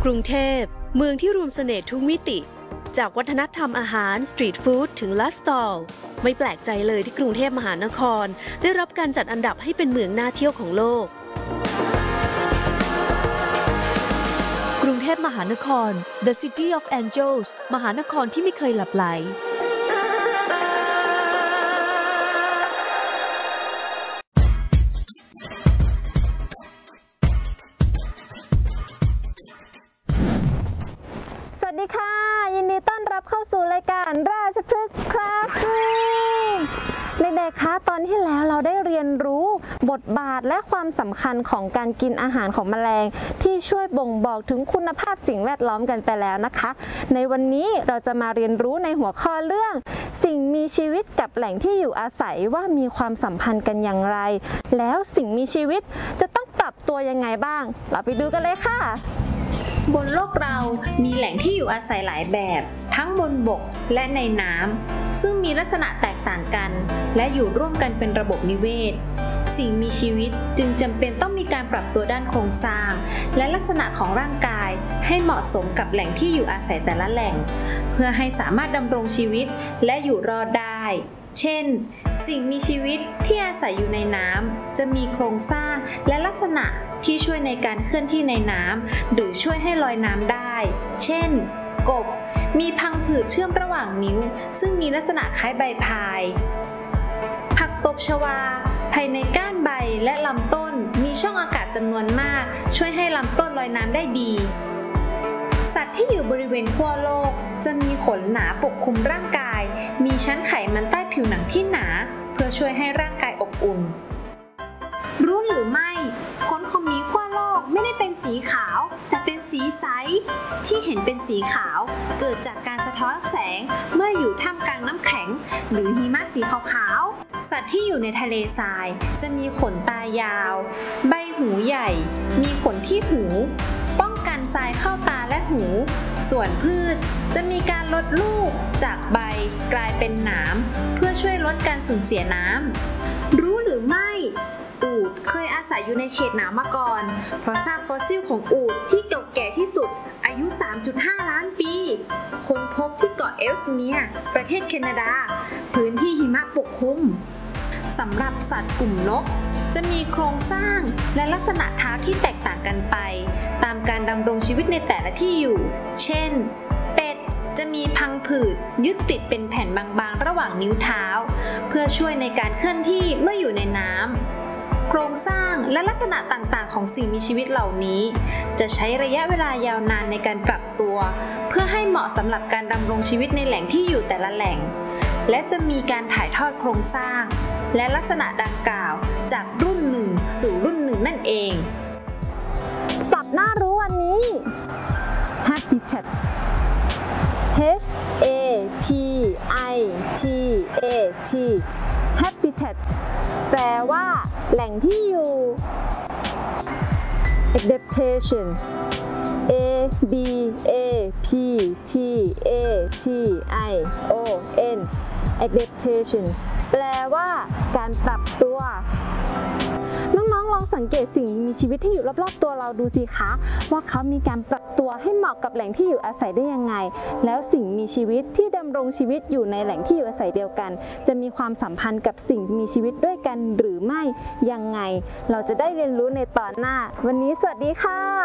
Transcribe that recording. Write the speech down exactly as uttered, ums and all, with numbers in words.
รุงเทพเมืองที่รวมเสน่ห์ทุกมิติจากวัฒนธรรมอาหารสตรีทฟู้ดถึงไลฟ์สไตล์ไม่แปลกใจเลยที่กรุงเทพมหานครได้รับการจัดอันดับให้เป็นเมืองน่าเที่ยวของโลกกรุงเทพมหานคร The City of Angels มหานครที่ไม่เคยหลับไหลสวัสดีค่ะยินดีต้อนรับเข้าสู่รายการราชพฤกษ์คลาสรูมเด็กๆคะตอนที่แล้วเราได้เรียนรู้บทบาทและความสำคัญของการกินอาหารของแมลงที่ช่วยบ่งบอกถึงคุณภาพสิ่งแวดล้อมกันไปแล้วนะคะในวันนี้เราจะมาเรียนรู้ในหัวข้อเรื่องสิ่งมีชีวิตกับแหล่งที่อยู่อาศัยว่ามีความสัมพันธ์กันอย่างไรแล้วสิ่งมีชีวิตจะต้องปรับตัวยังไงบ้างเราไปดูกันเลยค่ะบนโลกเรามีแหล่งที่อยู่อาศัยหลายแบบทั้งบนบกและในน้ำซึ่งมีลักษณะแตกต่างกันและอยู่ร่วมกันเป็นระบบนิเวศสิ่งมีชีวิตจึงจำเป็นต้องมีการปรับตัวด้านโครงสร้างและลักษณะของร่างกายให้เหมาะสมกับแหล่งที่อยู่อาศัยแต่ละแหล่งเพื่อให้สามารถดำรงชีวิตและอยู่รอดได้เช่นสิ่งมีชีวิตที่อาศัยอยู่ในน้ำจะมีโครงสร้างและลักษณะที่ช่วยในการเคลื่อนที่ในน้ำหรือช่วยให้ลอยน้ำได้เช่นกบมีพังผืดเชื่อมระหว่างนิ้วซึ่งมีลักษณะคล้ายใบพายผักตบชวาภายในก้านใบและลำต้นมีช่องอากาศจำนวนมากช่วยให้ลำต้นลอยน้ำได้ดีสัตว์ที่อยู่บริเวณขั้วโลกจะมีขนหนาปกคลุมร่างกายมีชั้นไขมันใต้ผิวหนังที่หนาเพื่อช่วยให้ร่างกายอบอุ่นรู้หรือไม่ขนของหมีขั้วโลกไม่ได้เป็นสีขาวแต่เป็นสีใสที่เห็นเป็นสีขาวเกิดจากการสะท้อนแสงเมื่ออยู่ท่ามกลางน้ำแข็งหรือหิมะสีขาวๆสัตว์ที่อยู่ในทะเลทรายจะมีขนตายาวใบหูใหญ่มีขนที่หูป้องกันทรายเข้าตาและหูส่วนพืชจะมีการลดลูกจากใบกลายเป็นหนามเพื่อช่วยลดการสูญเสียน้ำรู้หรือไม่อูฐเคยอาศัยอยู่ในเขตหนาวมาก่อนเพราะซากฟอสซิลของอูฐที่เก่าแก่ที่สุดอายุ สามจุดห้า ล้านปีค้นพบที่เกาะเอลส์เมียร์ประเทศแคนาดาพื้นที่หิมะปกคลุมสำหรับสัตว์กลุ่มนกจะมีโครงสร้างและลักษณะเท้าที่แตกต่างกันไปตามการดำรงชีวิตในแต่ละที่อยู่เช่นเป็ดจะมีพังผืดยึดติดเป็นแผ่นบางๆระหว่างนิ้วเท้าเพื่อช่วยในการเคลื่อนที่เมื่ออยู่ในน้ำโครงสร้างและลักษณะต่างๆของสิ่งมีชีวิตเหล่านี้จะใช้ระยะเวลายาวนานในการปรับตัวเพื่อให้เหมาะสำหรับการดำรงชีวิตในแหล่งที่อยู่แต่ละแหล่งและจะมีการถ่ายทอดโครงสร้างและลักษณะดังกล่าวจากรุ่นหนึ่งสู่รุ่นหนึ่งนั่นเองศัพท์น่ารู้วันนี้ Habitat H A P I T A T Habitat แปลว่าแหล่งที่อยู่ Adaptation A D A P T A T I O N Adaptation แปลว่าการปรับตัวน้องๆลองสังเกตสิ่งมีชีวิตที่อยู่รอบๆตัวเราดูสิคะว่าเขามีการปรับตัวให้เหมาะกับแหล่งที่อยู่อาศัยได้ยังไงแล้วสิ่งมีชีวิตที่ดำรงชีวิตอยู่ในแหล่งที่อยู่อาศัยเดียวกันจะมีความสัมพันธ์กับสิ่งมีชีวิตด้วยกันหรือไม่ยังไงเราจะได้เรียนรู้ในตอนหน้าวันนี้สวัสดีค่ะ